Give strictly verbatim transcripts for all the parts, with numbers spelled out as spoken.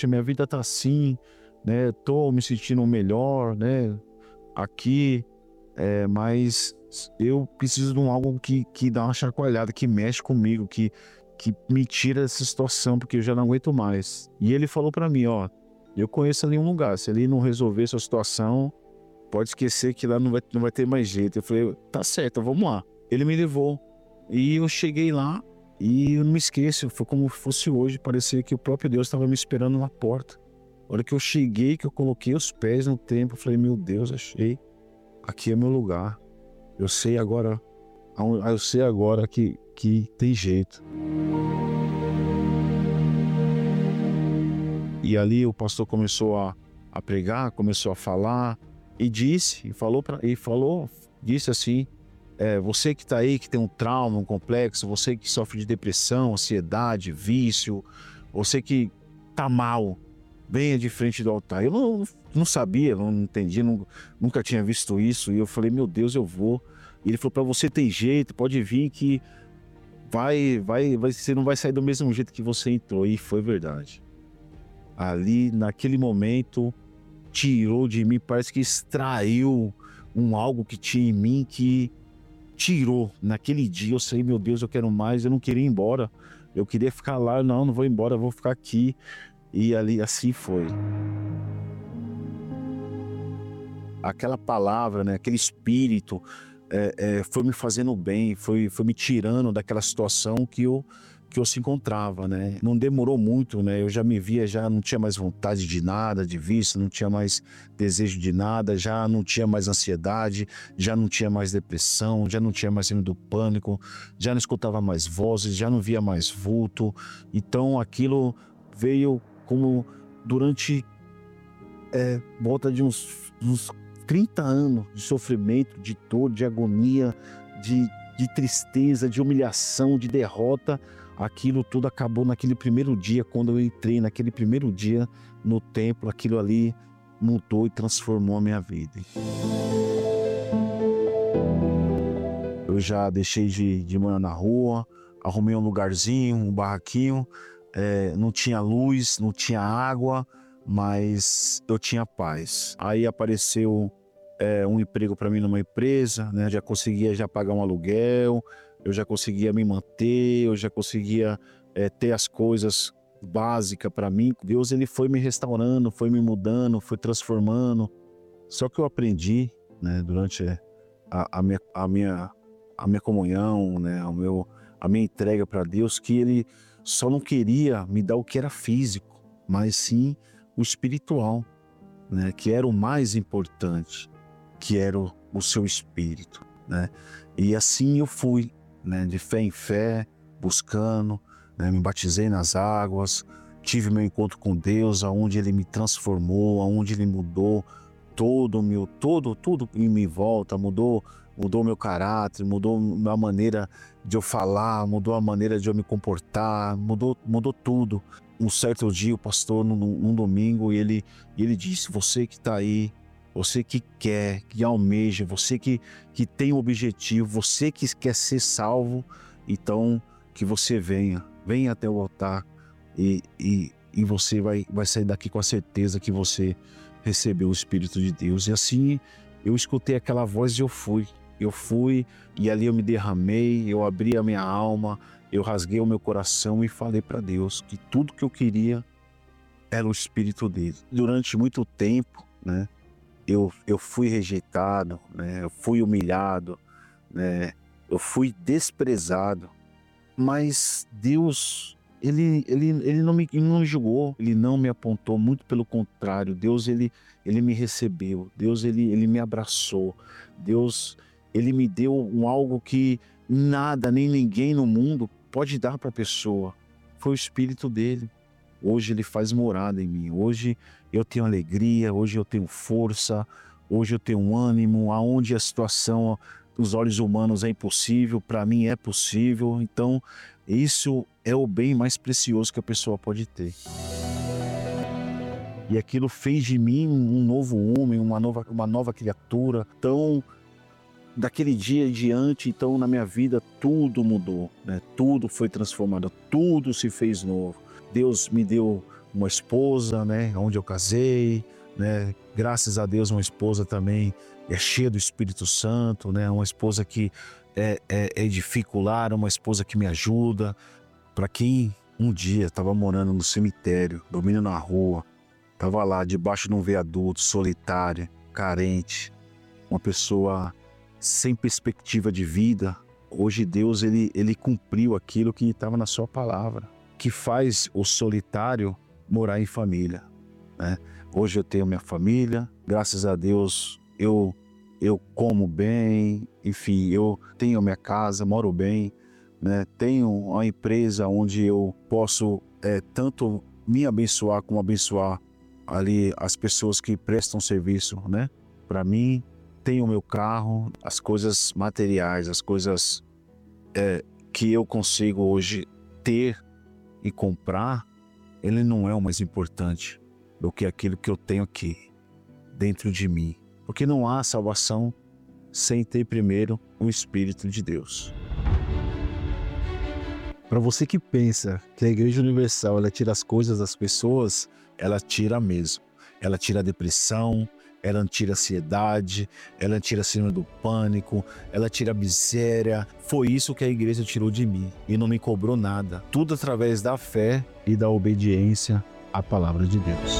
poxa, minha vida tá assim, né? Tô me sentindo melhor, né? Aqui, é, mas eu preciso de um algo que, que dá uma chacoalhada, que mexe comigo, que, que me tira dessa situação, porque eu já não aguento mais. E ele falou pra mim, ó, eu conheço ali um lugar, se ele não resolver essa situação, pode esquecer que lá não vai, não vai ter mais jeito. Eu falei, tá certo, vamos lá. Ele me levou e eu cheguei lá e eu não me esqueço, foi como se fosse hoje, parecia que o próprio Deus estava me esperando na porta. A hora que eu cheguei, que eu coloquei os pés no templo, eu falei, meu Deus, achei, aqui é meu lugar. Eu sei agora, eu sei agora que, que tem jeito. E ali o pastor começou a, a pregar, começou a falar e disse, e falou, pra, e falou, disse assim, é, você que está aí, que tem um trauma, um complexo, você que sofre de depressão, ansiedade, vício, você que está mal, venha de frente do altar. Eu não, não sabia, não entendi, não, nunca tinha visto isso. E eu falei, meu Deus, eu vou. E ele falou, para você tem jeito, pode vir que vai, vai, vai, você não vai sair do mesmo jeito que você entrou. E foi verdade. Ali, naquele momento, tirou de mim, parece que extraiu um algo que tinha em mim, que tirou. Naquele dia eu sei, meu Deus, eu quero mais, eu não queria ir embora. Eu queria ficar lá, não, não vou embora, eu vou ficar aqui. E ali, assim foi. Aquela palavra, né, aquele espírito, é, é, foi me fazendo bem, foi, foi me tirando daquela situação que eu, que eu se encontrava, né? Não demorou muito, né? Eu já me via, já não tinha mais vontade de nada, de vício, não tinha mais desejo de nada, já não tinha mais ansiedade, já não tinha mais depressão, já não tinha mais síndrome do pânico, já não escutava mais vozes, já não via mais vulto. Então aquilo veio como durante é, volta de uns, uns trinta anos de sofrimento, de dor, de agonia, de, de tristeza, de humilhação, de derrota. Aquilo tudo acabou naquele primeiro dia, quando eu entrei naquele primeiro dia no templo. Aquilo ali mudou e transformou a minha vida. Eu já deixei de, de morar na rua, arrumei um lugarzinho, um barraquinho. É, não tinha luz, não tinha água, mas eu tinha paz. Aí apareceu é, um emprego para mim numa empresa, né? Já conseguia já pagar um aluguel, eu já conseguia me manter, eu já conseguia é, ter as coisas básicas para mim. Deus, ele foi me restaurando, foi me mudando, foi transformando. Só que eu aprendi, né, durante a, a, minha, a, minha, a minha comunhão, né, o meu, a minha entrega para Deus, que ele só não queria me dar o que era físico, mas sim o espiritual, né? Que era o mais importante, que era o, o seu espírito, né? E assim eu fui, né? De fé em fé, buscando, né? Me batizei nas águas, tive meu encontro com Deus, aonde Ele me transformou, aonde Ele mudou todo o meu, todo, tudo em minha volta, mudou, mudou meu caráter, mudou a maneira de eu falar, mudou a maneira de eu me comportar, mudou, mudou tudo. Um certo dia o pastor, num, num domingo, ele, ele disse, você que está aí, você que quer, que almeja, você que, que tem um objetivo, você que quer ser salvo, então que você venha, venha até o altar e, e, e você vai, vai sair daqui com a certeza que você recebeu o Espírito de Deus. E assim eu escutei aquela voz e eu fui. Eu fui e ali eu me derramei, eu abri a minha alma, eu rasguei o meu coração e falei para Deus que tudo que eu queria era o Espírito dele. Durante muito tempo, né, eu, eu fui rejeitado, né, eu fui humilhado, né, eu fui desprezado, mas Deus, ele, ele, ele, não me, ele não me julgou, ele não me apontou, muito pelo contrário. Deus, ele, ele me recebeu, Deus, ele, ele me abraçou, Deus, ele me deu um algo que nada, nem ninguém no mundo pode dar para a pessoa. Foi o Espírito dele. Hoje ele faz morada em mim, hoje eu tenho alegria, hoje eu tenho força, hoje eu tenho um ânimo, aonde a situação dos olhos humanos é impossível, para mim é possível. Então isso é o bem mais precioso que a pessoa pode ter. E aquilo fez de mim um novo homem, uma nova, uma nova criatura. Então, daquele dia em diante, então, na minha vida, tudo mudou, né? Tudo foi transformado, tudo se fez novo. Deus me deu uma esposa, né, onde eu casei, né, graças a Deus uma esposa também é cheia do Espírito Santo, né, uma esposa que é, é, é edifica o lar, uma esposa que me ajuda. Para quem um dia estava morando no cemitério, dormindo na rua, estava lá debaixo de um viaduto, solitária, carente, uma pessoa sem perspectiva de vida, hoje Deus ele, ele cumpriu aquilo que estava na sua palavra, que faz o solitário morar em família, né? Hoje eu tenho minha família, graças a Deus eu, eu como bem, enfim, eu tenho minha casa, moro bem, né? Tenho uma empresa onde eu posso é, tanto me abençoar como abençoar ali as pessoas que prestam serviço, né, para mim. Tenho o meu carro, as coisas materiais, as coisas é, que eu consigo hoje ter e comprar, ele não é o mais importante do que aquilo que eu tenho aqui dentro de mim, porque não há salvação sem ter primeiro o Espírito de Deus. Para você que pensa que a Igreja Universal ela tira as coisas das pessoas, ela tira mesmo. Ela tira a depressão, ela tira a ansiedade, ela tira a síndrome do pânico, ela tira a miséria. Foi isso que a igreja tirou de mim e não me cobrou nada. Tudo através da fé e da obediência à palavra de Deus.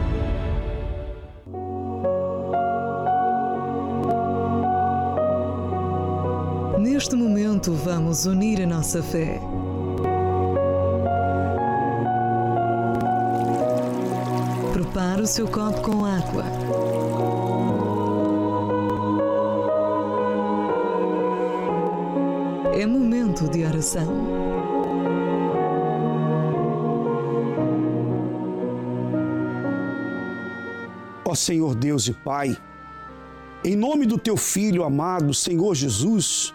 Neste momento vamos unir a nossa fé. Prepare o seu copo com água. É momento de oração. Ó Senhor Deus e Pai, em nome do Teu Filho amado, Senhor Jesus,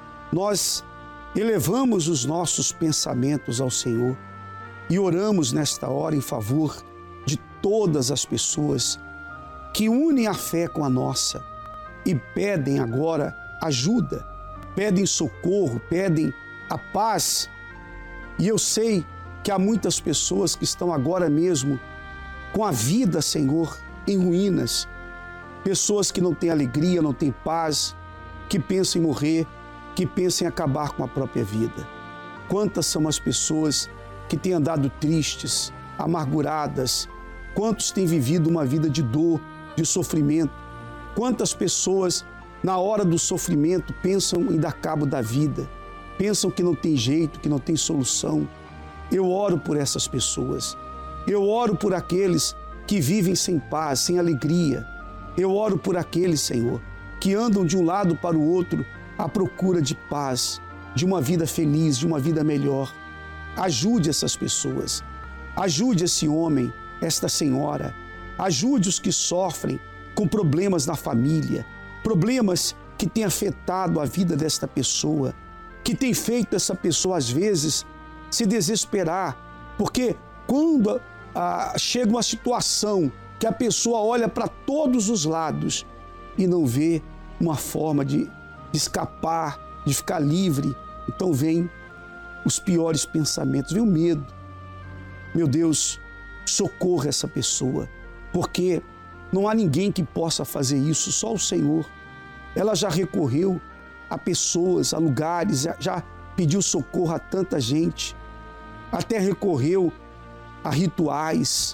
nós elevamos os nossos pensamentos ao Senhor e oramos nesta hora em favor de todas as pessoas que unem a fé com a nossa e pedem agora ajuda, pedem socorro, pedem a paz. E eu sei que há muitas pessoas que estão agora mesmo com a vida, Senhor, em ruínas, pessoas que não têm alegria, não têm paz, que pensam em morrer, que pensam em acabar com a própria vida. Quantas são as pessoas que têm andado tristes, amarguradas, quantos têm vivido uma vida de dor, de sofrimento, quantas pessoas na hora do sofrimento pensam em dar cabo da vida, pensam que não tem jeito, que não tem solução. Eu oro por essas pessoas, eu oro por aqueles que vivem sem paz, sem alegria. Eu oro por aqueles, Senhor, que andam de um lado para o outro à procura de paz, de uma vida feliz, de uma vida melhor. Ajude essas pessoas, ajude esse homem, esta senhora, ajude os que sofrem com problemas na família, problemas que têm afetado a vida desta pessoa, que tem feito essa pessoa às vezes se desesperar, porque quando ah, chega uma situação que a pessoa olha para todos os lados e não vê uma forma de, de escapar, de ficar livre, então vem os piores pensamentos, vem o medo. Meu Deus, socorra essa pessoa, porque não há ninguém que possa fazer isso, só o Senhor. Ela já recorreu a pessoas, a lugares, já pediu socorro a tanta gente, até recorreu a rituais,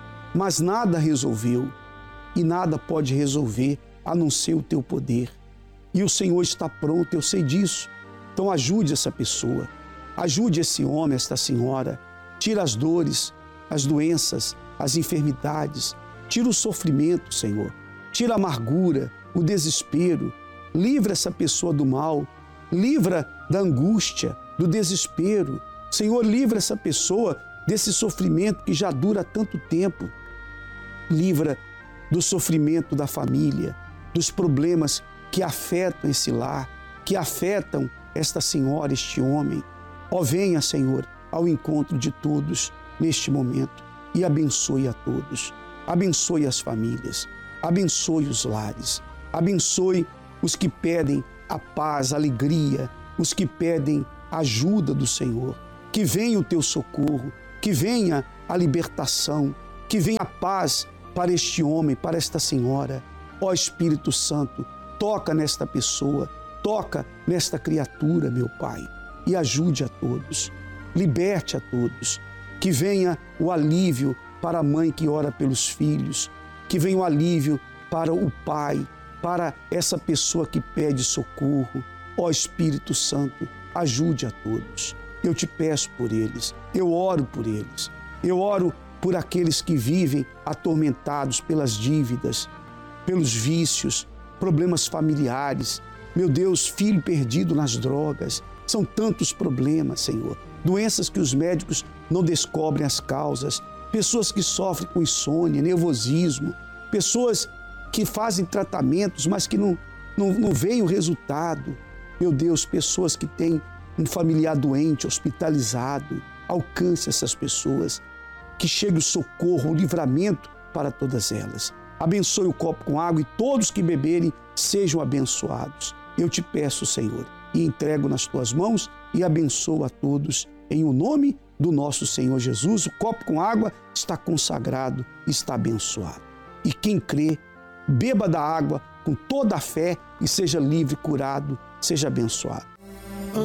mas nada resolveu e nada pode resolver a não ser o teu poder. E o Senhor está pronto, eu sei disso. Então ajude essa pessoa, ajude esse homem, esta senhora, tira as dores, as doenças, as enfermidades, tira o sofrimento, Senhor, tira a amargura, o desespero, livra essa pessoa do mal, livra da angústia, do desespero. Senhor, livra essa pessoa desse sofrimento que já dura tanto tempo. Livra do sofrimento da família, dos problemas que afetam esse lar, que afetam esta senhora, este homem. Ó, venha, Senhor, ao encontro de todos neste momento e abençoe a todos. Abençoe as famílias, abençoe os lares, abençoe os que pedem a paz, a alegria, os que pedem a ajuda do Senhor. Que venha o teu socorro, que venha a libertação, que venha a paz para este homem, para esta senhora. Ó Espírito Santo, toca nesta pessoa, toca nesta criatura, meu Pai, e ajude a todos, liberte a todos, que venha o alívio para a mãe que ora pelos filhos, que venha o alívio para o pai, para essa pessoa que pede socorro. Ó Espírito Santo, ajude a todos. Eu te peço por eles, eu oro por eles, eu oro por aqueles que vivem atormentados pelas dívidas, pelos vícios, problemas familiares. Meu Deus, filho perdido nas drogas. São tantos problemas, Senhor. Doenças que os médicos não descobrem as causas. Pessoas que sofrem com insônia, nervosismo. Pessoas que fazem tratamentos, mas que não, não, não veem o resultado. Meu Deus, pessoas que têm um familiar doente, hospitalizado. Alcance essas pessoas. Que chegue o socorro, o livramento para todas elas. Abençoe o copo com água e todos que beberem sejam abençoados. Eu te peço, Senhor, e entrego nas tuas mãos e abençoo a todos. Em o nome do nosso Senhor Jesus, o copo com água está consagrado, está abençoado. E quem crê, beba da água com toda a fé e seja livre, curado, seja abençoado.